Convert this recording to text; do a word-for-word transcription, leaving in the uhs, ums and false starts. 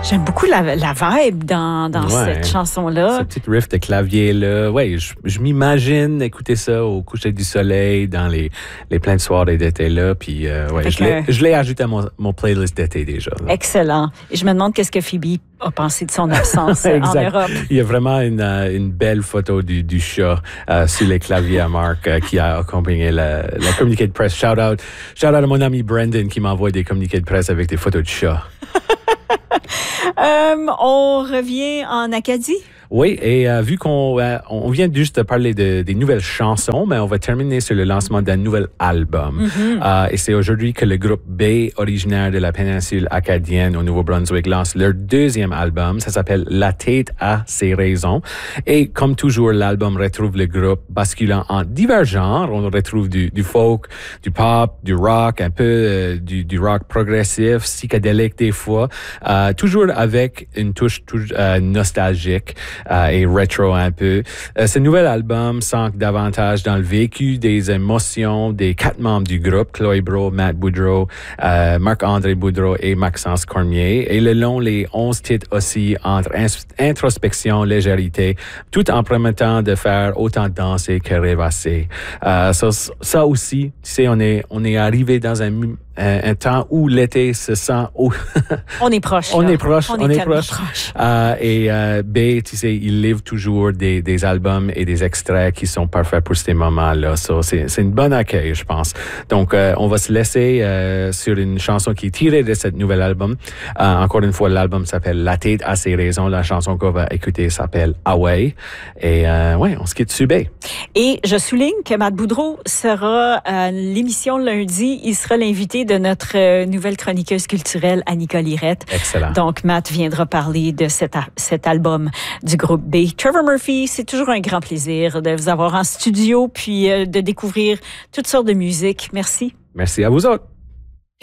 J'aime beaucoup la, la vibe dans, dans ouais, cette chanson-là. Ce petit riff de clavier-là. Oui, je, je m'imagine écouter ça au coucher du soleil dans les, les pleines soirées d'été-là. Puis, euh, ouais, je, l'ai, je l'ai ajouté à mon, mon playlist d'été déjà. Là. Excellent. Et je me demande qu'est-ce que Phoebe a pensé de son absence en Europe. Il y a vraiment une, une belle photo du, du chat euh, sur les claviers à Marc euh, qui a accompagné la, la communiqué de presse. Shout out, shout out à mon ami Brendan qui m'envoie des communiqués de presse avec des photos de chats. euh, on revient en Acadie. Oui, et euh, vu qu'on euh, on vient juste de parler de, des nouvelles chansons, mais on va terminer sur le lancement d'un nouvel album. Mm-hmm. Euh, et c'est aujourd'hui que le groupe B, originaire de la péninsule acadienne au Nouveau-Brunswick, lance leur deuxième album. Ça s'appelle La tête à ses raisons. Et comme toujours, l'album retrouve le groupe basculant en divers genres. On retrouve du, du folk, du pop, du rock, un peu euh, du, du rock progressif, psychédélique des fois, euh, toujours avec une touche touche, euh, nostalgique. Euh, et rétro un peu. Euh, ce nouvel album s'ancre davantage dans le vécu des émotions des quatre membres du groupe, Chloé Brault, Matt Boudreau, euh, Marc-André Boudreau et Maxence Cormier. Et le long, les onze titres oscillent entre introspection, légèreté, tout en permettant de faire autant danser que rêvasser. Euh, ça, ça aussi, tu sais, on est, on est arrivé dans un Un, un temps où l'été se sent... Oh. on est proche. On là. est proche. On, on est, est proche. proche. Euh, et euh, B, tu sais, il livre toujours des, des albums et des extraits qui sont parfaits pour ces moments-là. So, c'est, c'est une bonne accueil, je pense. Donc, euh, on va se laisser euh, sur une chanson qui est tirée de cet nouvel album. Euh, encore une fois, l'album s'appelle La tête à ses raisons. La chanson qu'on va écouter s'appelle Away. Et euh, ouais, on se quitte sur B. Et je souligne que Matt Boudreau sera à l'émission lundi. Il sera l'invité de notre nouvelle chroniqueuse culturelle, Annika Lirette. Excellent. Donc, Matt viendra parler de cet, a- cet album du groupe B. Trevor Murphy, c'est toujours un grand plaisir de vous avoir en studio puis euh, de découvrir toutes sortes de musique. Merci. Merci à vous autres.